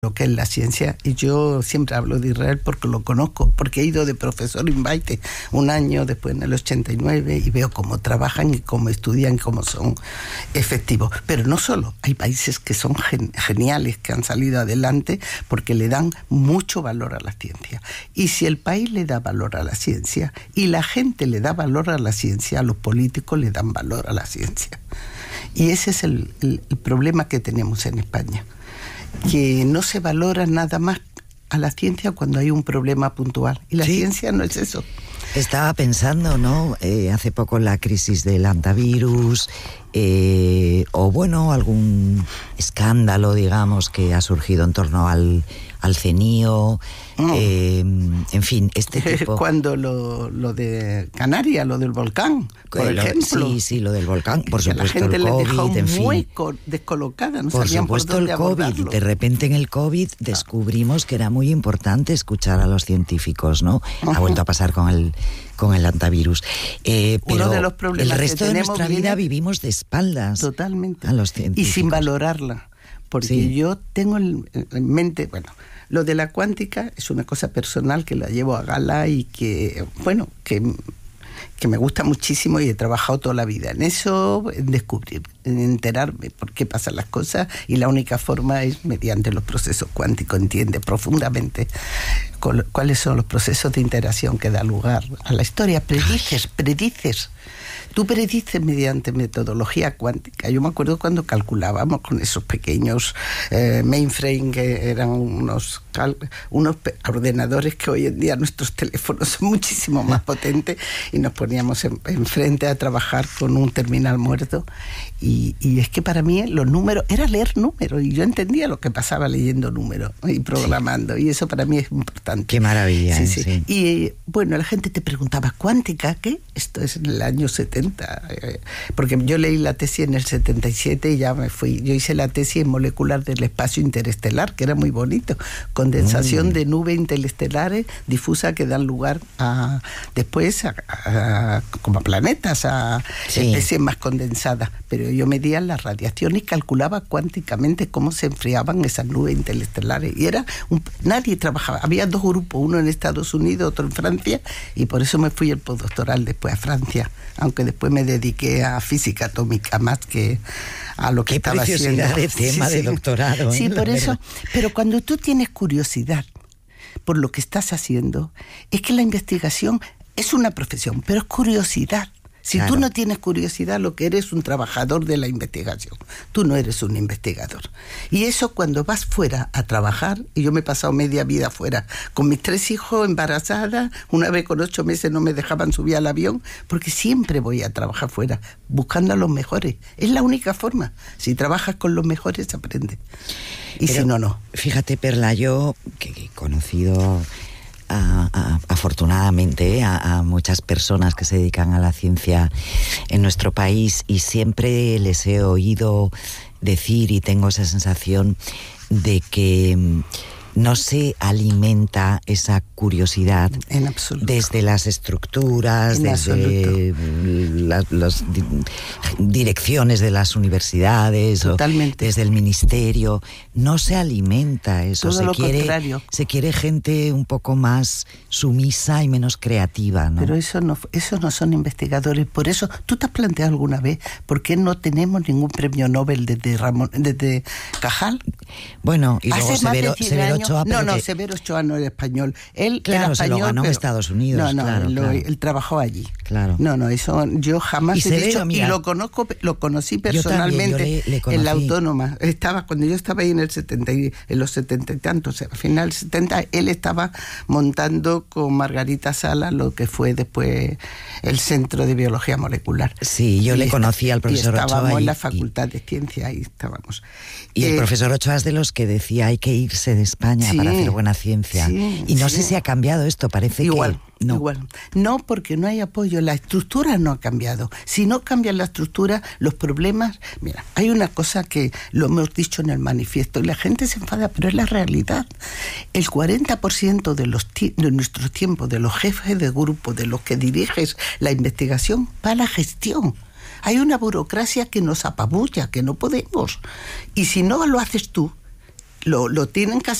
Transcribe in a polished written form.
lo que es la ciencia, y yo siempre hablo de Israel porque lo conozco, porque he ido de profesor invite un año después en el 89 y veo cómo trabajan y cómo estudian y cómo son efectivos. Pero no solo, hay países que son geniales, que han salido adelante porque le dan mucho valor a la ciencia. Y si el país le da valor a la ciencia y la gente le da valor a la ciencia, los políticos le dan valor a la ciencia. Y ese es el problema que tenemos en España, que no se valora nada más a la ciencia cuando hay un problema puntual. Y la ciencia no es eso. Estaba pensando, ¿no? Hace poco la crisis del antivirus, o bueno, algún escándalo, digamos, que ha surgido en torno al CNIO, en fin, este tipo... Cuando lo de Canarias, lo del volcán, por ejemplo. Sí, lo del volcán, por supuesto la gente el COVID, dejó en fin. muy descolocada, no por sabían supuesto por dónde el COVID, abordarlo. de repente en el COVID descubrimos que era muy importante escuchar a los científicos, ¿no? Ha vuelto a pasar con el antivirus. Pero uno de los problemas el resto que de nuestra vida vivimos de espaldas totalmente a los científicos. y sin valorarla, porque yo tengo en mente, bueno, lo de la cuántica es una cosa personal que la llevo a gala y que, bueno, que me gusta muchísimo y he trabajado toda la vida en eso, en descubrir, en enterarme por qué pasan las cosas, y la única forma es mediante los procesos cuánticos. Entiende profundamente cuáles son los procesos de interacción que da lugar a la historia. Predices. Tú predices mediante metodología cuántica. Yo me acuerdo cuando calculábamos con esos pequeños mainframe, que eran unos ordenadores que hoy en día nuestros teléfonos son muchísimo más potentes, y nos poníamos enfrente a trabajar con un terminal muerto. Y es que para mí los números, era leer números, y yo entendía lo que pasaba leyendo números y programando, y eso para mí es importante. Qué maravilla. Sí. Y bueno, la gente te preguntaba, ¿cuántica qué? Esto es en el año 70, porque yo leí la tesis en el 77 y ya me fui. Yo hice la tesis en molecular del espacio interestelar, que era muy bonito, condensación de nubes interestelares difusas que dan lugar a después como a planetas, a especies más condensadas. Pero yo medía la radiación y calculaba cuánticamente cómo se enfriaban esas nubes interestelares. Y nadie trabajaba. Había dos grupos, uno en Estados Unidos, otro en Francia, y por eso me fui el postdoctoral después a Francia, aunque después me dediqué a física atómica más que a lo que estaba haciendo. Qué preciosidad de tema de doctorado. Sí, por eso. Pero cuando tú tienes curiosidad por lo que estás haciendo, es que la investigación es una profesión, pero es curiosidad. Si tú no tienes curiosidad, lo que eres un trabajador de la investigación. Tú no eres un investigador. Y eso cuando vas fuera a trabajar, y yo me he pasado media vida fuera, con mis 3 hijos, embarazada, una vez con 8 meses no me dejaban subir al avión, porque siempre voy a trabajar fuera, buscando a los mejores. Es la única forma. Si trabajas con los mejores, aprendes. Y si no, no. Fíjate, Perla, yo que he conocido... afortunadamente a muchas personas que se dedican a la ciencia en nuestro país, y siempre les he oído decir, y tengo esa sensación de que no se alimenta esa curiosidad en absoluto, desde las estructuras, en desde las direcciones de las universidades, totalmente, o desde el ministerio. No se alimenta eso. Todo lo contrario. Se quiere gente un poco más sumisa y menos creativa, ¿no? Pero eso no son investigadores. Por eso, ¿tú te has planteado alguna vez por qué no tenemos ningún premio Nobel desde Cajal? Bueno, y luego Severo Ochoa. Severo Ochoa no era español. Él claro, era español, se lo ganó en Estados Unidos. Él trabajó allí. Claro. No, eso yo jamás he dicho. Mira, y lo conocí personalmente en la Autónoma. Cuando yo estaba ahí en los 70 y tantos, a final del 70, él estaba montando con Margarita Sala lo que fue después el Centro de Biología Molecular. Sí, yo le conocí al profesor Ochoa. Estábamos en la Facultad de Ciencia, ahí estábamos. Y el profesor Ochoa es de los que decía hay que irse de España para hacer buena ciencia. Y no sé si ha cambiado esto, parece igual. que no. Igual. No, porque no hay apoyo. La estructura no ha cambiado. Si no cambia la estructura, los problemas... Mira, hay una cosa que lo hemos dicho en el manifiesto y la gente se enfada, pero es la realidad. El 40% de nuestro tiempo, de los jefes de grupo, de los que diriges la investigación, va a la gestión. Hay una burocracia que nos apabulla, que no podemos. Y si no lo haces tú, lo tienen casi